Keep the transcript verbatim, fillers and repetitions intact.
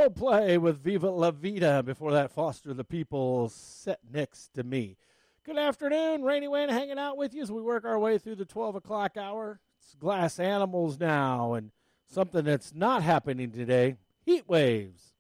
Coldplay with Viva La Vida. Before that, Foster the People, Set Next to Me. Good afternoon. Rainy Wayne hanging out with you as we work our way through the twelve o'clock hour. It's Glass Animals now, and something that's not happening today, heat waves.